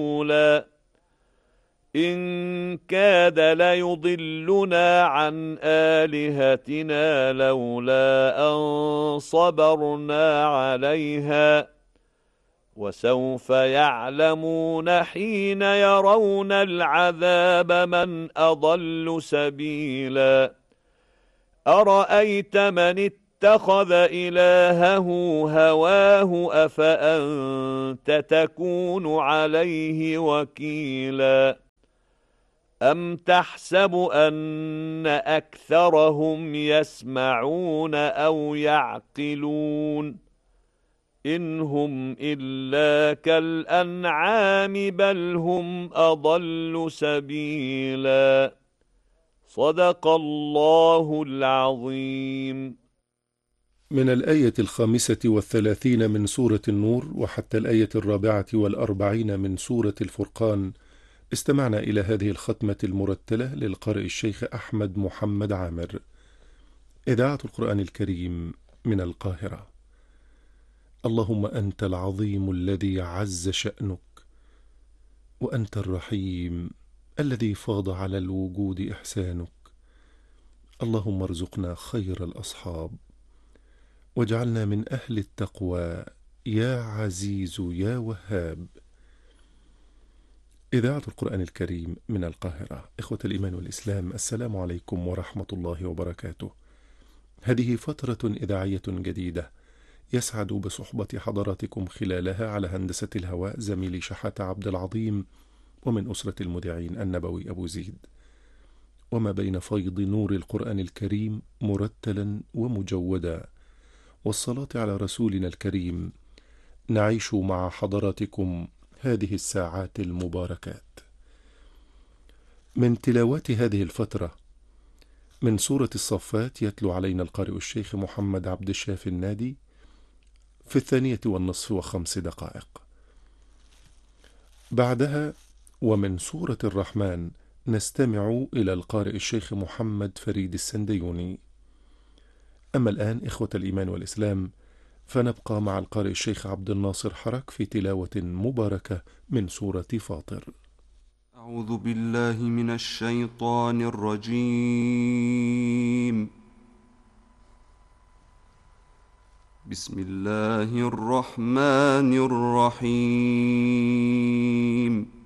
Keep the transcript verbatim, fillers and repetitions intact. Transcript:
إن كاد ليضلنا عن آلهتنا لولا أن صبرنا عليها وسوف يعلمون حين يرون العذاب من أضل سبيلا أرأيت من اتخذ إلهه هواه أفأنت تكون عليه وكيلا أم تحسب أن أكثرهم يسمعون أو يعقلون إن هم إلا كالأنعام بل هم أضل سبيلا صدق الله العظيم. من الآية الخامسة والثلاثين من سورة النور وحتى الآية الرابعة والأربعين من سورة الفرقان استمعنا إلى هذه الختمة المرتلة للقارئ الشيخ أحمد محمد عامر. إذاعة القرآن الكريم من القاهرة. اللهم أنت العظيم الذي عز شأنك، وأنت الرحيم الذي فاض على الوجود إحسانك. اللهم ارزقنا خير الأصحاب، واجعلنا من أهل التقوى يا عزيز يا وهاب. إذاعة القرآن الكريم من القاهرة. إخوة الإيمان والإسلام، السلام عليكم ورحمة الله وبركاته. هذه فترة إذاعية جديدة يسعد بصحبة حضراتكم خلالها على هندسة الهواء زميلي شحاتة عبد العظيم، ومن أسرة المذيعين النبوي أبو زيد، وما بين فيض نور القرآن الكريم مرتلا ومجودا والصلاة على رسولنا الكريم نعيش مع حضراتكم هذه الساعات المباركات. من تلاوات هذه الفترة من سورة الصفات يتلو علينا القارئ الشيخ محمد عبد الشافي النادي في الثانية والنصف وخمس دقائق. بعدها ومن سورة الرحمن نستمع إلى القارئ الشيخ محمد فريد السنديوني. أما الآن إخوة الإيمان والإسلام فنبقى مع القارئ الشيخ عبد الناصر حرك في تلاوة مباركة من سورة فاطر. أعوذ بالله من الشيطان الرجيم. بسم الله الرحمن الرحيم.